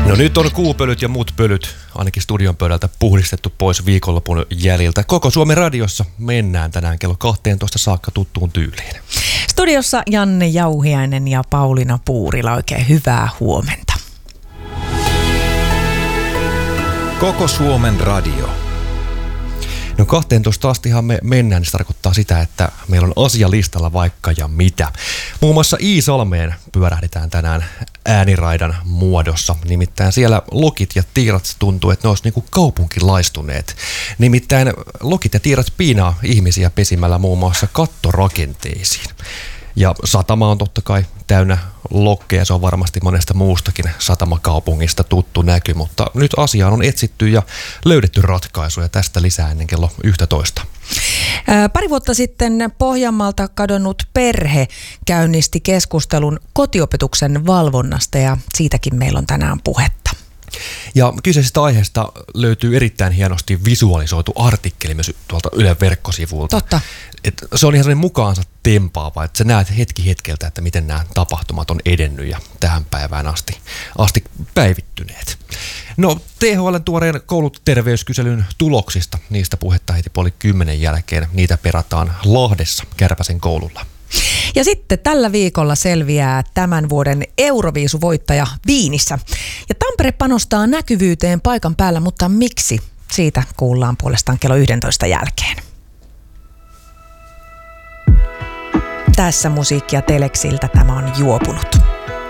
No nyt on kuupölyt ja muut pölyt ainakin studion pöydältä puhdistettu pois viikonlopun jäljiltä. Koko Suomen radiossa mennään tänään kello 12 saakka tuttuun tyyliin. Studiossa Janne Jauhiainen ja Pauliina Puurila, oikein hyvää huomenta. Koko Suomen radio. No 12 astihan me mennään, niin se tarkoittaa sitä, että meillä on asialistalla vaikka ja mitä. Muun muassa Iisalmeen pyörähdetään tänään ääniraidan muodossa. Nimittäin siellä lokit ja tiirat tuntuu, että ne olisi niin kuin kaupunkilaistuneet. Nimittäin lokit ja tiirat piinaa ihmisiä pesimällä muun muassa kattorakenteisiin. Ja satama on totta kai täynnä lokkeja, se on varmasti monesta muustakin satamakaupungista tuttu näky, mutta nyt asiaan on etsitty ja löydetty ratkaisuja, tästä lisää ennen kello 11. Pari vuotta sitten Pohjanmaalta kadonnut perhe käynnisti keskustelun kotiopetuksen valvonnasta ja siitäkin meillä on tänään puhetta. Ja kyseisestä aiheesta löytyy erittäin hienosti visualisoitu artikkeli myös tuolta Ylen verkkosivulta. Totta. Se on ihan sellainen mukaansa tempaava, että sä näet hetki hetkeltä, että miten nämä tapahtumat on edennyt ja tähän päivään asti päivittyneet. No THL:n tuoreen kouluterveyskyselyn tuloksista, niistä puhetta heti 9:30 jälkeen, niitä perataan Lahdessa Kärpäsen koululla. Ja sitten tällä viikolla selviää tämän vuoden Euroviisuvoittaja Wienissä. Ja Tampere panostaa näkyvyyteen paikan päällä, mutta miksi? Siitä kuullaan puolestaan kello 11 jälkeen. Tässä musiikkia Teleksiltä, tämä on Juopunut.